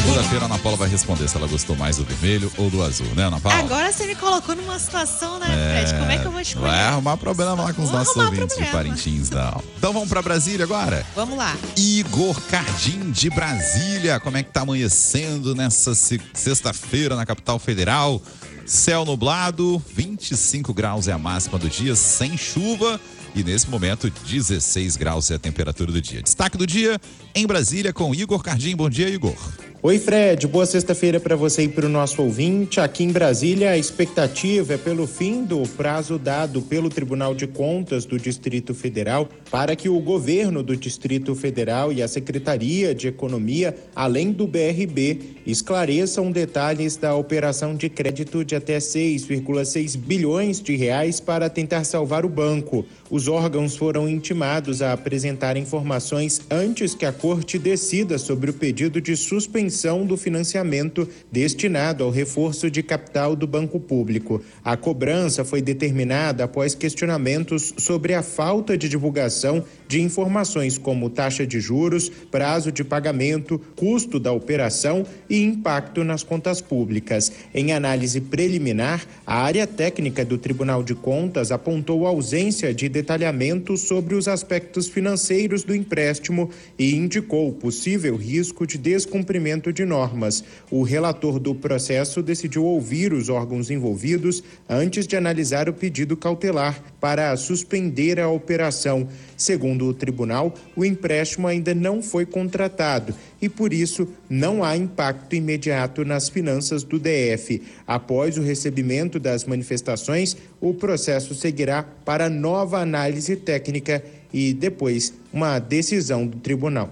Segunda-feira a Ana Paula vai responder se ela gostou mais do vermelho ou do azul, né, Ana Paula? Agora você me colocou numa situação, né, Fred? Como é que eu vou te conhecer? Vai arrumar problema lá com os nossos ouvintes de Parintins, não. Então vamos pra Brasília agora? Vamos lá. Igor Cardim de Brasília. Como é que tá amanhecendo nessa sexta-feira na capital federal? Céu nublado, 25 graus é a máxima do dia, sem chuva. E nesse momento, 16 graus é a temperatura do dia. Destaque do dia em Brasília com Igor Cardim. Bom dia, Igor. Oi, Fred. Boa sexta-feira para você e para o nosso ouvinte. Aqui em Brasília, a expectativa é pelo fim do prazo dado pelo Tribunal de Contas do Distrito Federal para que o governo do Distrito Federal e a Secretaria de Economia, além do BRB, esclareçam detalhes da operação de crédito de até 6,6 bilhões de reais para tentar salvar o banco. Os órgãos foram intimados a apresentar informações antes que a Corte decida sobre o pedido de suspensão do financiamento destinado ao reforço de capital do Banco Público. A cobrança foi determinada após questionamentos sobre a falta de divulgação de informações como taxa de juros, prazo de pagamento, custo da operação e impacto nas contas públicas. Em análise preliminar, a área técnica do Tribunal de Contas apontou ausência de detalhamento sobre os aspectos financeiros do empréstimo e indicou possível risco de descumprimento de normas. O relator do processo decidiu ouvir os órgãos envolvidos antes de analisar o pedido cautelar para suspender a operação. Segundo o tribunal, o empréstimo ainda não foi contratado e, por isso, não há impacto imediato nas finanças do DF. Após o recebimento das manifestações, o processo seguirá para nova análise técnica e depois uma decisão do tribunal.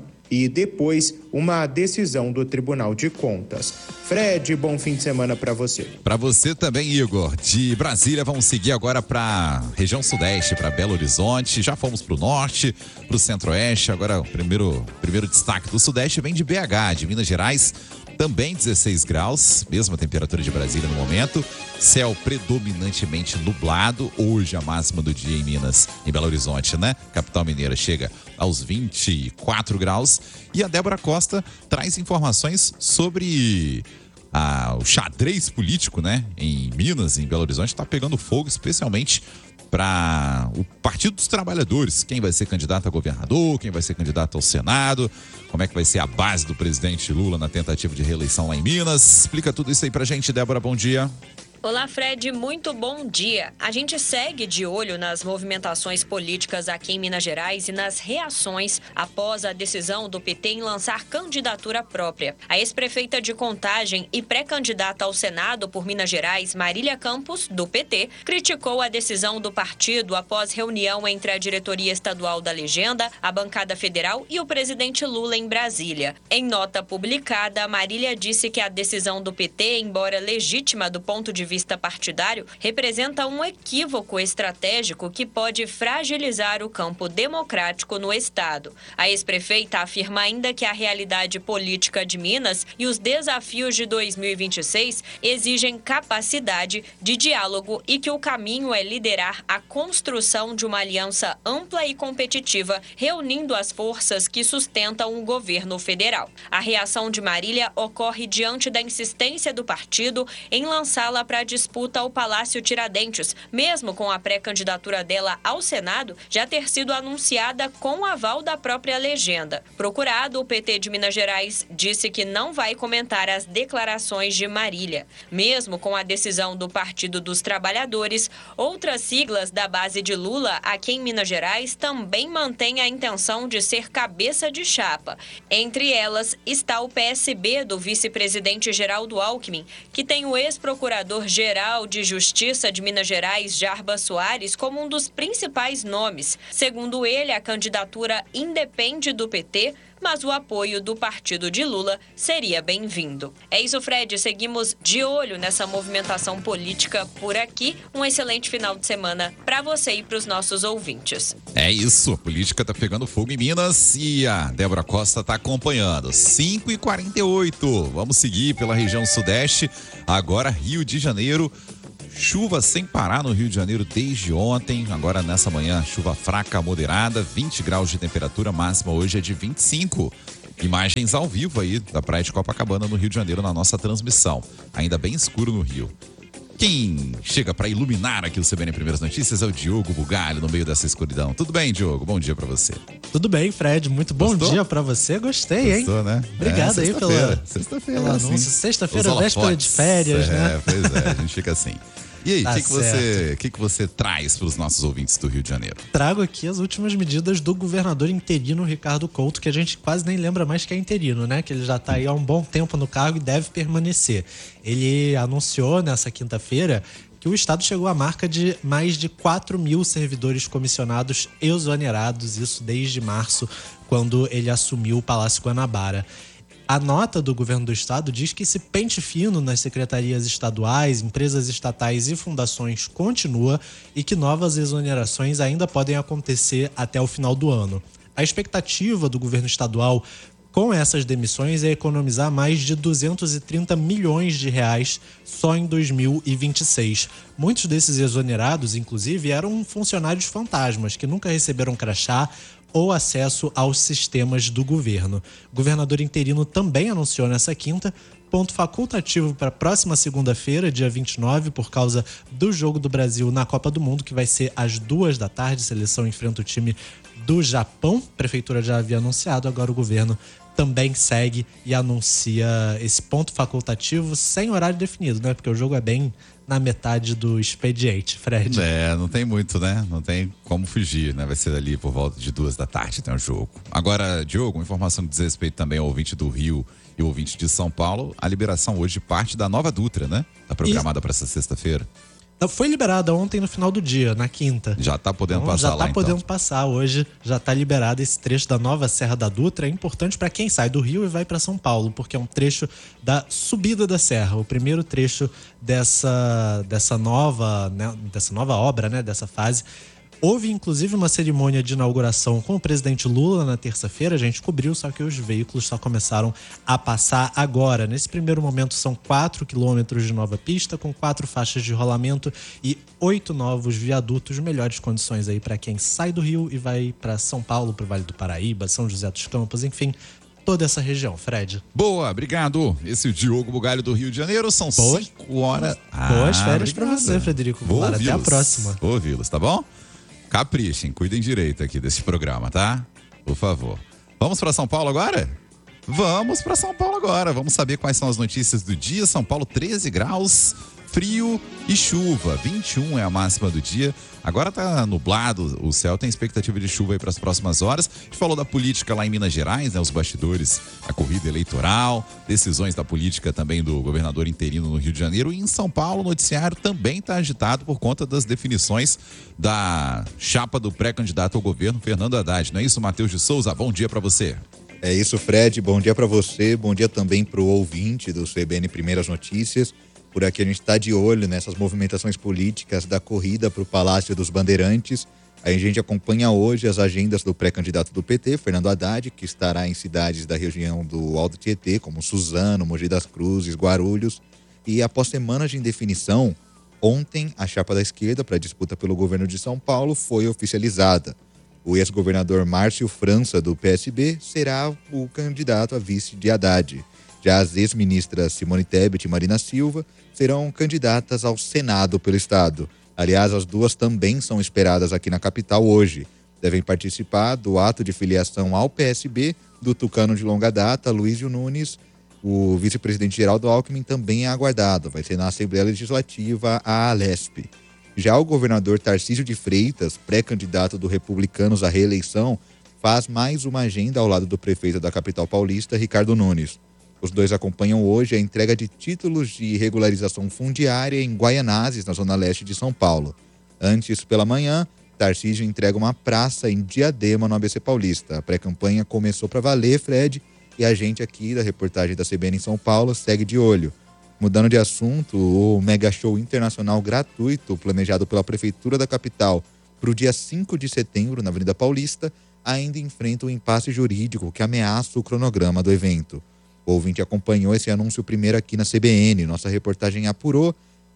De Contas. Fred, bom fim de semana para você. Para você também, Igor. De Brasília, vamos seguir agora para região sudeste, para Belo Horizonte. Já fomos para o norte, para o centro-oeste. Agora, o primeiro destaque do sudeste vem de BH, de Minas Gerais. Também 16 graus, mesma temperatura de Brasília no momento. Céu predominantemente nublado. Hoje a máxima do dia em Minas, em Belo Horizonte, né? Capital mineira chega aos 24 graus. E a Débora Costa traz informações sobre o xadrez político, né? Em Minas, em Belo Horizonte, está pegando fogo, especialmente para o Partido dos Trabalhadores. Quem vai ser candidato a governador, quem vai ser candidato ao Senado, como é que vai ser a base do presidente Lula na tentativa de reeleição lá em Minas. Explica tudo isso aí pra gente, Débora, bom dia. Olá, Fred, muito bom dia. A gente segue de olho nas movimentações políticas aqui em Minas Gerais e nas reações após a decisão do PT em lançar candidatura própria. A ex-prefeita de Contagem e pré-candidata ao Senado por Minas Gerais, Marília Campos, do PT, criticou a decisão do partido após reunião entre a diretoria estadual da Legenda, a bancada federal e o presidente Lula em Brasília. Em nota publicada, Marília disse que a decisão do PT, embora legítima do ponto de vista partidário, representa um equívoco estratégico que pode fragilizar o campo democrático no estado. A ex-prefeita afirma ainda que a realidade política de Minas e os desafios de 2026 exigem capacidade de diálogo e que o caminho é liderar a construção de uma aliança ampla e competitiva, reunindo as forças que sustentam o governo federal. A reação de Marília ocorre diante da insistência do partido em lançá-la para a disputa ao Palácio Tiradentes, mesmo com a pré-candidatura dela ao Senado já ter sido anunciada com o aval da própria Legenda. Procurado, o PT de Minas Gerais disse que não vai comentar as declarações de Marília. Mesmo com a decisão do Partido dos Trabalhadores, outras siglas da base de Lula aqui em Minas Gerais também mantêm a intenção de ser cabeça de chapa. Entre elas está o PSB do vice-presidente Geraldo Alckmin, que tem o ex-procurador Geral de Justiça de Minas Gerais, Jarbas Soares, como um dos principais nomes. Segundo ele, a candidatura independe do PT, mas o apoio do partido de Lula seria bem-vindo. É isso, Fred. Seguimos de olho nessa movimentação política por aqui. Um excelente final de semana para você e para os nossos ouvintes. É isso, a política tá pegando fogo em Minas e a Débora Costa tá acompanhando. 5h48. Vamos seguir pela região sudeste. Agora, Rio de Janeiro. Chuva sem parar no Rio de Janeiro desde ontem. Agora nessa manhã, chuva fraca moderada, 20 graus de temperatura, máxima hoje é de 25. Imagens ao vivo aí da praia de Copacabana no Rio de Janeiro na nossa transmissão. Ainda bem escuro no Rio. Quem chega para iluminar aqui o CBN Primeiras Notícias é o Diogo Bugalho, no meio dessa escuridão. Tudo bem, Diogo? Bom dia para você. Tudo bem, Fred. Muito bom dia para você. Gostei, hein? Gostou, né? Obrigado aí Sexta-feira, pelo anúncio. Sexta-feira, véspera de férias, né? Pois é, a gente fica assim. E aí, o que você traz para os nossos ouvintes do Rio de Janeiro? Trago aqui as últimas medidas do governador interino Ricardo Couto, que a gente quase nem lembra mais que é interino, né? Que ele já está aí há um bom tempo no cargo e deve permanecer. Ele anunciou nessa quinta-feira que o estado chegou à marca de mais de 4 mil servidores comissionados exonerados, isso desde março, quando ele assumiu o Palácio Guanabara. A nota do governo do estado diz que esse pente fino nas secretarias estaduais, empresas estatais e fundações continua e que novas exonerações ainda podem acontecer até o final do ano. A expectativa do governo estadual com essas demissões é economizar mais de 230 milhões de reais só em 2026. Muitos desses exonerados, inclusive, eram funcionários fantasmas que nunca receberam crachá ou acesso aos sistemas do governo. O governador interino também anunciou nessa quinta ponto facultativo para a próxima segunda-feira, dia 29, por causa do Jogo do Brasil na Copa do Mundo, que vai ser às 14h. A seleção enfrenta o time do Japão. A prefeitura já havia anunciado, agora o governo também segue e anuncia esse ponto facultativo sem horário definido, né? Porque o jogo é bem na metade do expediente, Fred. Não tem muito, né? Não tem como fugir, né? Vai ser ali por volta de 14h tem o jogo. Agora, Diogo, uma informação que diz respeito também ao ouvinte do Rio e o ouvinte de São Paulo, a liberação hoje parte da Nova Dutra, né? Tá programada para essa sexta-feira. Foi liberada ontem no final do dia, na quinta. Já tá podendo passar lá, Já tá podendo passar. Hoje já tá liberado esse trecho da nova Serra da Dutra. É importante para quem sai do Rio e vai para São Paulo, porque é um trecho da subida da serra. O primeiro trecho dessa nova obra, né? Dessa fase. Houve, inclusive, uma cerimônia de inauguração com o presidente Lula na terça-feira. A gente cobriu, só que os veículos só começaram a passar agora. Nesse primeiro momento, são 4 quilômetros de nova pista, com 4 faixas de rolamento e 8 novos viadutos. Melhores condições aí para quem sai do Rio e vai para São Paulo, para o Vale do Paraíba, São José dos Campos, enfim, toda essa região, Fred. Boa, obrigado. Esse é o Diogo Bugalho do Rio de Janeiro. São 5 horas. Boas férias para você, Frederico. Até a próxima. Vou ouvi-los, tá bom? Caprichem, cuidem direito aqui desse programa, tá? Por favor. Vamos para São Paulo agora? Vamos para São Paulo agora. Vamos saber quais são as notícias do dia. São Paulo, 13 graus, frio e chuva. 21 é a máxima do dia. Agora tá nublado o céu, tem expectativa de chuva aí para as próximas horas. A gente falou da política lá em Minas Gerais, né? Os bastidores, a corrida eleitoral, decisões da política também do governador interino no Rio de Janeiro. E em São Paulo, o noticiário também está agitado por conta das definições da chapa do pré-candidato ao governo, Fernando Haddad. Não é isso, Matheus de Souza? Bom dia para você. É isso, Fred. Bom dia para você. Bom dia também para o ouvinte do CBN Primeiras Notícias. Por aqui a gente está de olho nessas movimentações políticas da corrida para o Palácio dos Bandeirantes. Aí a gente acompanha hoje as agendas do pré-candidato do PT, Fernando Haddad, que estará em cidades da região do Alto Tietê, como Suzano, Mogi das Cruzes, Guarulhos. E após semanas de indefinição, ontem a chapa da esquerda para a disputa pelo governo de São Paulo foi oficializada. O ex-governador Márcio França, do PSB, será o candidato a vice de Haddad. Já as ex-ministras Simone Tebet e Marina Silva serão candidatas ao Senado pelo estado. Aliás, as duas também são esperadas aqui na capital hoje. Devem participar do ato de filiação ao PSB do tucano de longa data, Luizio Nunes. O vice-presidente Geraldo Alckmin também é aguardado. Vai ser na Assembleia Legislativa, a Alesp. Já o governador Tarcísio de Freitas, pré-candidato do Republicanos à reeleição, faz mais uma agenda ao lado do prefeito da capital paulista, Ricardo Nunes. Os dois acompanham hoje a entrega de títulos de regularização fundiária em Guaianazes, na zona leste de São Paulo. Antes, pela manhã, Tarcísio entrega uma praça em Diadema, no ABC Paulista. A pré-campanha começou para valer, Fred, e a gente aqui da reportagem da CBN em São Paulo segue de olho. Mudando de assunto, o mega show internacional gratuito planejado pela Prefeitura da capital para o dia 5 de setembro, na Avenida Paulista, ainda enfrenta um impasse jurídico que ameaça o cronograma do evento. O ouvinte acompanhou esse anúncio primeiro aqui na CBN. Nossa reportagem apurou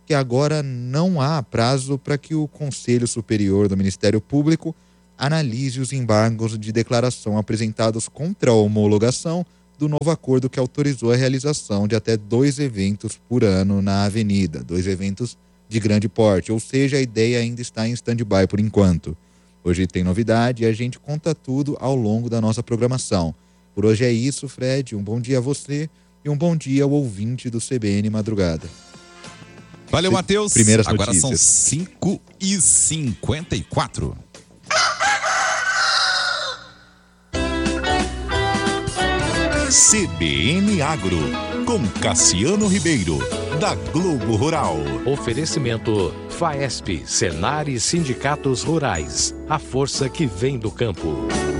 que agora não há prazo para que o Conselho Superior do Ministério Público analise os embargos de declaração apresentados contra a homologação do novo acordo que autorizou a realização de até 2 eventos por ano na Avenida, 2 eventos de grande porte, ou seja, a ideia ainda está em stand-by por enquanto. Hoje tem novidade e a gente conta tudo ao longo da nossa programação. Por hoje é isso, Fred, um bom dia a você e um bom dia ao ouvinte do CBN Madrugada. Valeu, Matheus. Primeiras Agora notícias. são 5h54. CBN Agro, com Cassiano Ribeiro, da Globo Rural. Oferecimento FAESP, Senar e Sindicatos Rurais. A força que vem do campo.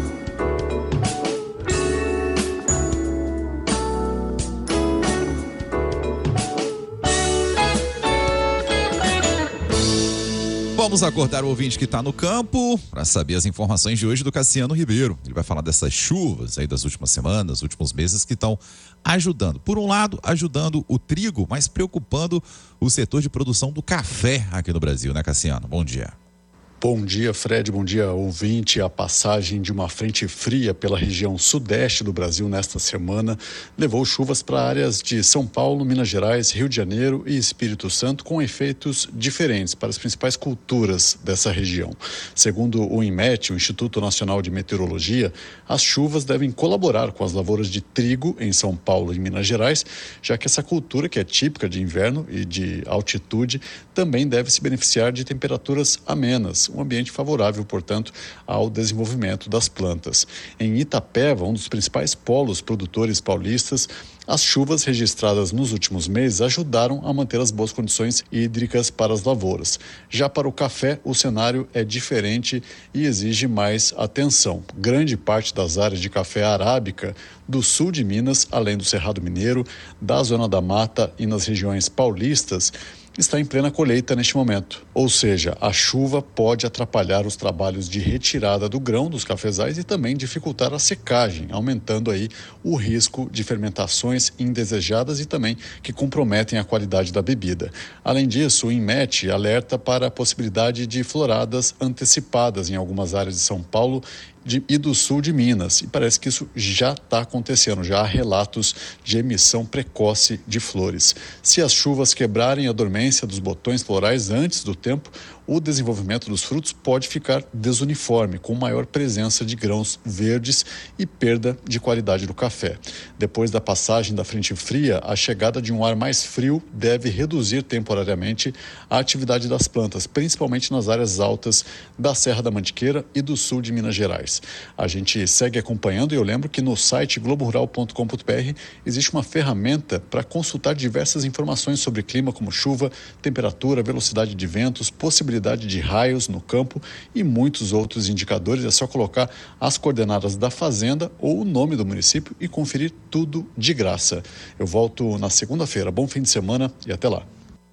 Vamos acordar o ouvinte que está no campo para saber as informações de hoje do Cassiano Ribeiro. Ele vai falar dessas chuvas aí das últimas semanas, últimos meses que estão ajudando. Por um lado, ajudando o trigo, mas preocupando o setor de produção do café aqui no Brasil, né, Cassiano? Bom dia. Bom dia, Fred. Bom dia, ouvinte. A passagem de uma frente fria pela região sudeste do Brasil nesta semana levou chuvas para áreas de São Paulo, Minas Gerais, Rio de Janeiro e Espírito Santo, com efeitos diferentes para as principais culturas dessa região. Segundo o INMET, o Instituto Nacional de Meteorologia, as chuvas devem colaborar com as lavouras de trigo em São Paulo e Minas Gerais, já que essa cultura, que é típica de inverno e de altitude, também deve se beneficiar de temperaturas amenas, um ambiente favorável, portanto, ao desenvolvimento das plantas. Em Itapeva, um dos principais polos produtores paulistas, as chuvas registradas nos últimos meses ajudaram a manter as boas condições hídricas para as lavouras. Já para o café, o cenário é diferente e exige mais atenção. Grande parte das áreas de café arábica do sul de Minas, além do Cerrado Mineiro, da Zona da Mata e nas regiões paulistas, está em plena colheita neste momento. Ou seja, a chuva pode atrapalhar os trabalhos de retirada do grão dos cafezais e também dificultar a secagem, aumentando aí o risco de fermentações indesejadas e também que comprometem a qualidade da bebida. Além disso, o INMET alerta para a possibilidade de floradas antecipadas em algumas áreas de São Paulo e do sul de Minas, e parece que isso já está acontecendo, já há relatos de emissão precoce de flores. Se as chuvas quebrarem a dormência dos botões florais antes do tempo, o desenvolvimento dos frutos pode ficar desuniforme, com maior presença de grãos verdes e perda de qualidade do café. Depois da passagem da frente fria, a chegada de um ar mais frio deve reduzir temporariamente a atividade das plantas, principalmente nas áreas altas da Serra da Mantiqueira e do sul de Minas Gerais. A gente segue acompanhando e eu lembro que no site globorural.com.br existe uma ferramenta para consultar diversas informações sobre clima, como chuva, temperatura, velocidade de ventos, possibilidade de raios no campo e muitos outros indicadores. É só colocar as coordenadas da fazenda ou o nome do município e conferir tudo de graça. Eu volto na segunda-feira. Bom fim de semana e até lá.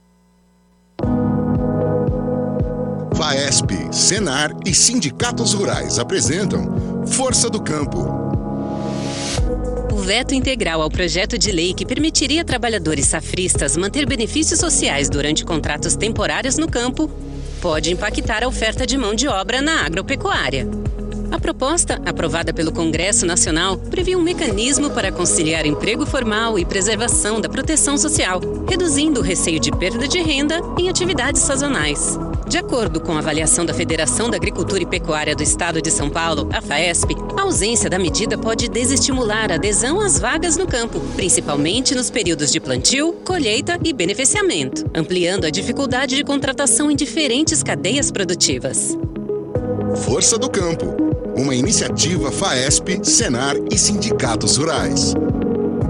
FAESP, Senar e Sindicatos Rurais apresentam Força do Campo. O veto integral ao projeto de lei que permitiria a trabalhadores safristas manter benefícios sociais durante contratos temporários no campo pode impactar a oferta de mão de obra na agropecuária. A proposta, aprovada pelo Congresso Nacional, previa um mecanismo para conciliar emprego formal e preservação da proteção social, reduzindo o receio de perda de renda em atividades sazonais. De acordo com a avaliação da Federação da Agricultura e Pecuária do Estado de São Paulo, a FAESP, a ausência da medida pode desestimular a adesão às vagas no campo, principalmente nos períodos de plantio, colheita e beneficiamento, ampliando a dificuldade de contratação em diferentes cadeias produtivas. Força do Campo, uma iniciativa FAESP, Senar e Sindicatos Rurais.